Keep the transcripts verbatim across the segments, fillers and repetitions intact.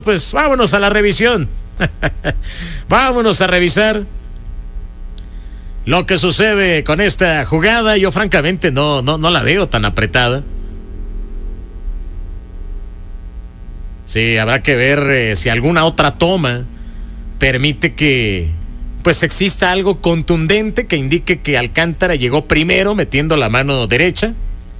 Pues vámonos a la revisión. Vámonos a revisar lo que sucede con esta jugada. Yo francamente no, no, no la veo tan apretada. Sí, habrá que ver eh, si alguna otra toma permite que pues exista algo contundente que indique que Alcántara llegó primero metiendo la mano derecha.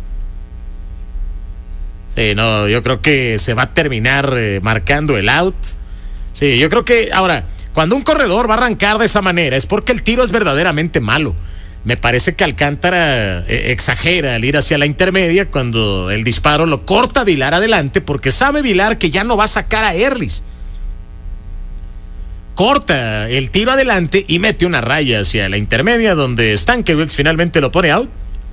Sí, no, yo creo que se va a terminar eh, marcando el out. Sí, yo creo que ahora, cuando un corredor va a arrancar de esa manera es porque el tiro es verdaderamente malo. Me parece que Alcántara eh, exagera al ir hacia la intermedia cuando el disparo lo corta Vilar adelante, porque sabe Vilar que ya no va a sacar a Erlis. Corta el tiro adelante y mete una raya hacia la intermedia donde Stankiewicz finalmente lo pone out.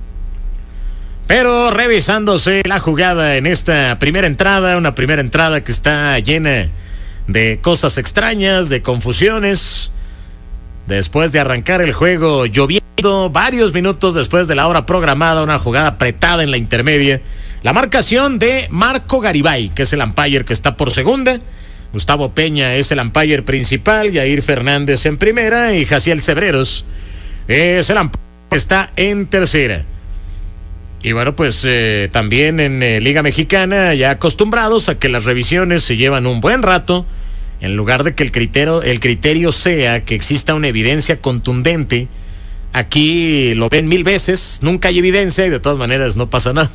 Pero revisándose la jugada en esta primera entrada, una primera entrada que está llena de cosas extrañas, de confusiones. Después de arrancar el juego lloviendo, varios minutos después de la hora programada, una jugada apretada en la intermedia. La marcación de Marco Garibay, que es el umpire que está por segunda. Gustavo Peña es el umpire principal, Yair Fernández en primera y Jaciel Cebreros es el umpire que está en tercera. Y bueno, pues eh, también en eh, Liga Mexicana ya acostumbrados a que las revisiones se llevan un buen rato, en lugar de que el criterio, el criterio sea que exista una evidencia contundente. Aquí lo ven mil veces, nunca hay evidencia y de todas maneras no pasa nada.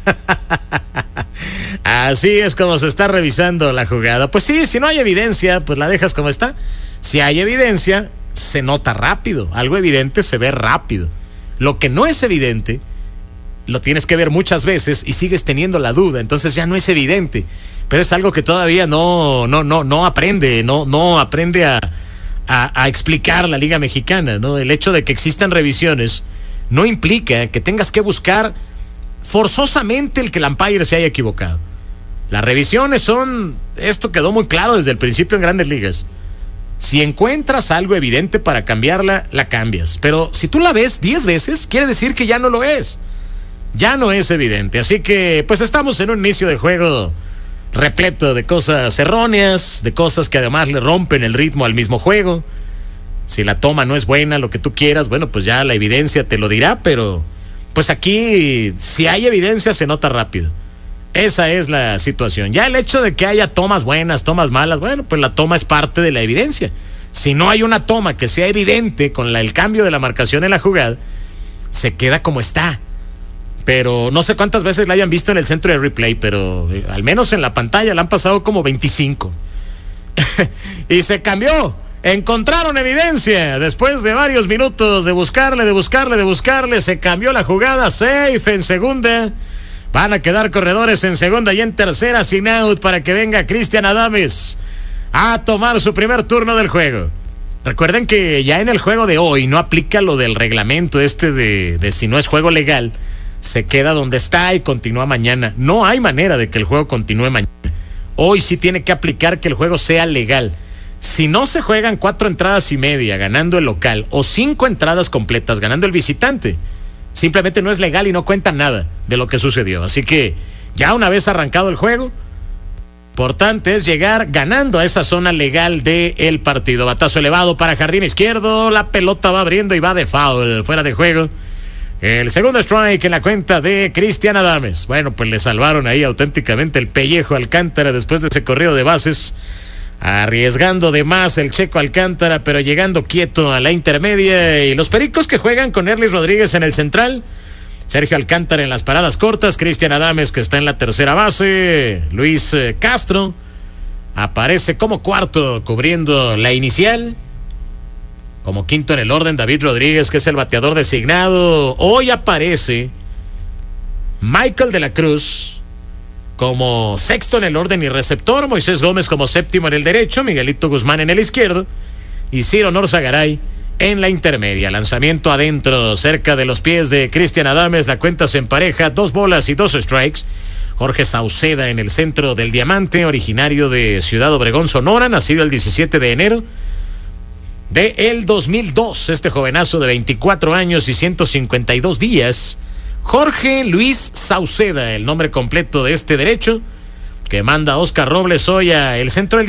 Así es como se está revisando la jugada. Pues sí, si no hay evidencia, pues la dejas como está. Si hay evidencia, se nota rápido. Algo evidente se ve rápido. Lo que no es evidente lo tienes que ver muchas veces y sigues teniendo la duda, entonces ya no es evidente, pero es algo que todavía no no no no aprende, no no aprende a, a, a explicar la Liga Mexicana, ¿no? El hecho de que existan revisiones no implica que tengas que buscar forzosamente el que el umpire se haya equivocado. Las revisiones son, esto quedó muy claro desde el principio en Grandes Ligas. Si encuentras algo evidente para cambiarla, la cambias, pero si tú la ves diez veces, quiere decir que ya no lo es. Ya no es evidente, así que pues estamos en un inicio de juego repleto de cosas erróneas, de cosas que además le rompen el ritmo al mismo juego. Si la toma no es buena, lo que tú quieras, bueno, pues ya la evidencia te lo dirá, pero pues aquí si hay evidencia se nota rápido. Esa es la situación. Ya el hecho de que haya tomas buenas, tomas malas, bueno, pues la toma es parte de la evidencia. Si no hay una toma que sea evidente con la, el cambio de la marcación en la jugada, se queda como está. Pero no sé cuántas veces la hayan visto en el centro de replay, pero eh, al menos en la pantalla la han pasado como veinticinco. Y se cambió. Encontraron evidencia. Después de varios minutos de buscarle, de buscarle, de buscarle, se cambió la jugada. Safe en segunda. Van a quedar corredores en segunda y en tercera sin out para que venga Cristian Adames a tomar su primer turno del juego. Recuerden que ya en el juego de hoy no aplica lo del reglamento este de, de si no es juego legal, se queda donde está y continúa mañana. No hay manera de que el juego continúe mañana. Hoy sí tiene que aplicar que el juego sea legal. Si no se juegan cuatro entradas y media ganando el local o cinco entradas completas ganando el visitante, simplemente no es legal y no cuenta nada de lo que sucedió. Así que ya una vez arrancado el juego, importante es llegar ganando a esa zona legal del partido. Batazo elevado para jardín izquierdo, la pelota va abriendo y va de foul, fuera de juego. El segundo strike en la cuenta de Cristian Adames. Bueno, pues le salvaron ahí auténticamente el pellejo a Alcántara después de ese corrido de bases, arriesgando de más el checo Alcántara, pero llegando quieto a la intermedia. Y los Pericos que juegan con Erlis Rodríguez en el central, Sergio Alcántara en las paradas cortas, Cristian Adames que está en la tercera base, Luis eh, Castro aparece como cuarto cubriendo la inicial. Como quinto en el orden, David Rodríguez, que es el bateador designado. Hoy aparece Michael de la Cruz como sexto en el orden y receptor. Moisés Gómez como séptimo en el derecho. Miguelito Guzmán en el izquierdo. Y Ciro Norzagaray en la intermedia. Lanzamiento adentro, cerca de los pies de Cristian Adames. La cuenta se empareja. Dos bolas y dos strikes. Jorge Sauceda en el centro del diamante, originario de Ciudad Obregón, Sonora, nacido el diecisiete de enero de el dos mil dos, este jovenazo de veinticuatro años y ciento cincuenta y dos días, Jorge Luis Sauceda, el nombre completo de este derecho, que manda Oscar Robles hoy a el centro del